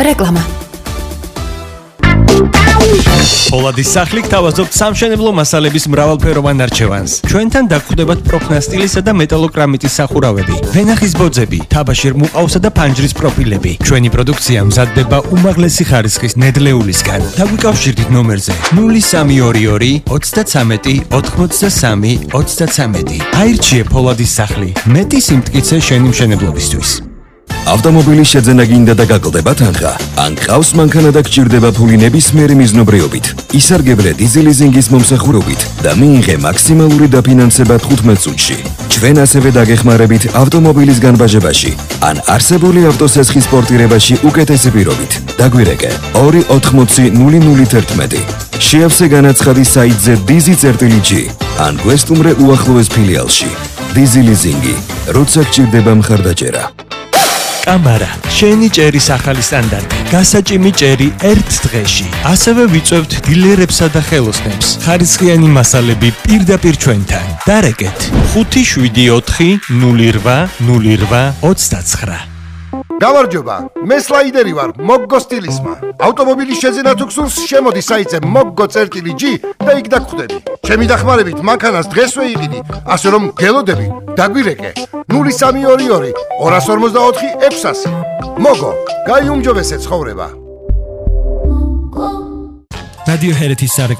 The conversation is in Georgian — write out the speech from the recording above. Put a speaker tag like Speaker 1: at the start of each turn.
Speaker 1: რეკლამა.
Speaker 2: Polatis სახლი გთავაზობთ სამშენებლო მასალების მრავალფეროვან არჩევანს. ჩვენთან დაგხვდებათ პროფნასტილისა და მეტალოკრამიტის სახურავები, ვენახის ბოძები, თაბაშირ მუყავსა და ფანჯრის პროფილები. ჩვენი პროდუქცია მზადდება უმაღლესი ხარისხის ნედლეულისგან. დაგვიკავშირდით ნომერზე 0322 33 83 33. აირჩიე Polatis სახლი. მეტი სიმტკიცე შენი მშენებლობისთვის.
Speaker 3: ავტომობილის შეძენა გინდა და გაკლდება თანხა. ან ყავს მანქანა და გჭირდება ფული ნებისმიერი მიზნობრიობით. ისარგებლე დიზელიზინგის მომსახურებით და მიიღე მაქსიმალური დაფინანსება 15 წუთში. ჩვენ ასევე დაგეხმარებით ავტომობილის განბაჟებაში ან არსებული ავტოსესხის პორტირებაში უკეთესი პირობით. დაგვირეკე 280 შეავსე განაცხადი საიტზე dizi.g ან გვესტუმრე უახლოეს ფილიალში. დიზელიზინგი, როცა გჭირდება მხარდაჭერა.
Speaker 2: კამარა, შენი ჭერის ახალი სტანდარტი. გასაჭიმი ჭერი ერთ დღეში. ასევე ვიწევთ დილერებსა და ხელოსნებს. ხარისხიანი მასალები პირდაპირ ჩვენთან. დარეკეთ 574 08 08 29.
Speaker 4: გამარჯობა, მე სლაიდერი ვარ, მოგგო სტილისმა. ავტომობილის შეძენა თუ გსურს, შემოდი საიტზე moggo.g და იქ დაგხვდები. ჩემი დახმარებით მანქანას დღესვე იყიდი, ასე რომ გელოდები, დაგვირეკე 0322 244 600. მოგო, გაიუმჯობესე ცხოვრება.
Speaker 2: რადიო ჰერეთის